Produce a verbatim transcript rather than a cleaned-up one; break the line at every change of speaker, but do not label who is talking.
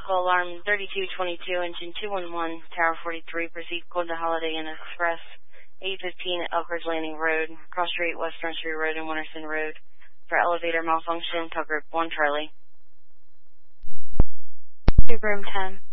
Vehicle alarm thirty-two twenty-two, engine two one one, Tower forty-three, proceed code to Holiday Inn Express, eight fifteen Elkridge Landing Road, Cross Street, West Front Street Road, and Winterson Road. For elevator malfunction, tug group one Charlie.
To room ten.